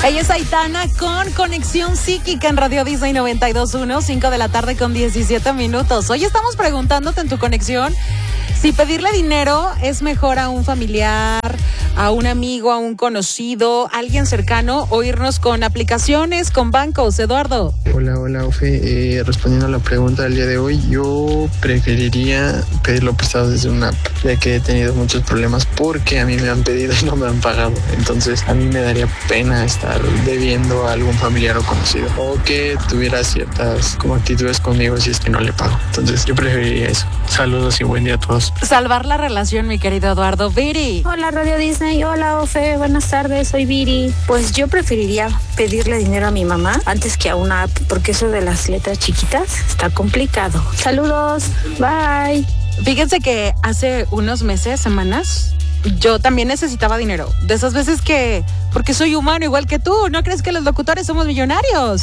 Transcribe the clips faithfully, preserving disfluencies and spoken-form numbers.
Ella es Aitana con Conexión Psíquica en Radio Disney noventa y dos punto uno, cinco de la tarde con diecisiete minutos. Hoy estamos preguntándote en tu conexión si pedirle dinero es mejor a un familiar, a un amigo, a un conocido, a alguien cercano, o irnos con aplicaciones, con bancos. Eduardo. Hola, hola, Ofe. Eh, respondiendo a la pregunta del día de hoy, yo preferiría pedirlo prestado desde una app, ya que he tenido muchos problemas porque a mí me han pedido y no me han pagado. Entonces, a mí me daría pena estar debiendo a algún familiar o conocido, o que tuviera ciertas como actitudes conmigo si es que no le pago. Entonces, yo preferiría eso. Saludos y buen día a todos. Salvar la relación, mi querido Eduardo. Viri. Hola, Radio Disney. Hola, Ofe. Buenas tardes. Soy Viri. Pues yo preferiría pedirle dinero a mi mamá antes que a una app, porque eso de las letras chiquitas está complicado. Saludos. Bye. Fíjense que hace unos meses, semanas, yo también necesitaba dinero. De esas veces que, porque soy humano igual que tú, ¿no crees que los locutores somos millonarios?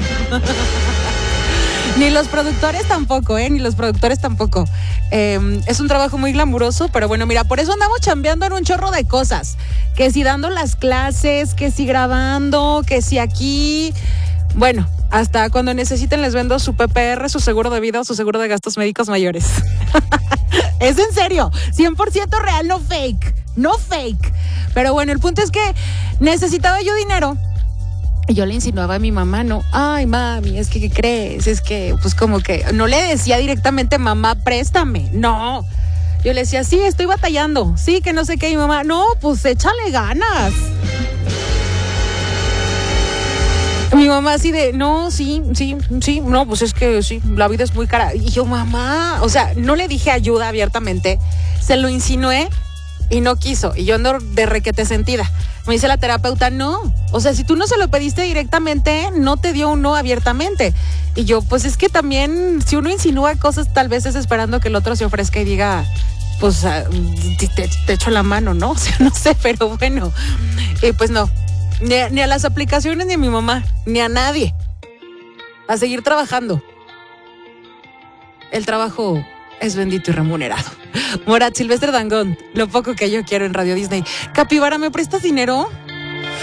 Ni los productores tampoco, ¿eh? Ni los productores tampoco. Eh, es un trabajo muy glamuroso, pero bueno, mira, por eso andamos chambeando en un chorro de cosas. Que si dando las clases, que si grabando, que si aquí. Bueno, hasta cuando necesiten les vendo su P P R, su seguro de vida o su seguro de gastos médicos mayores. Es en serio, cien por ciento real, no fake, no fake. Pero bueno, el punto es que necesitaba yo dinero. Y yo le insinuaba a mi mamá, no, ay mami, es que ¿qué crees? Es que pues como que no le decía directamente, mamá, préstame, no. Yo le decía, sí, estoy batallando, sí, que no sé qué, y mi mamá, no, pues échale ganas. Mi mamá así de, no, sí, sí, sí, no, pues es que sí, la vida es muy cara. Y yo, mamá, o sea, no le dije ayuda abiertamente, se lo insinué y no quiso. Y yo ando de requete sentida. Me dice la terapeuta, no, o sea, si tú no se lo pediste directamente, no te dio un no abiertamente. Y yo, pues es que también, si uno insinúa cosas, tal vez es esperando que el otro se ofrezca y diga, pues te, te, te echo la mano, ¿no? O sea, no sé, pero bueno, y pues no. Ni a, ni a las aplicaciones, ni a mi mamá, ni a nadie. A seguir trabajando. El trabajo es bendito y remunerado. Morat, Silvestre Dangond, lo poco que yo quiero en Radio Disney. Capibara, ¿me prestas dinero?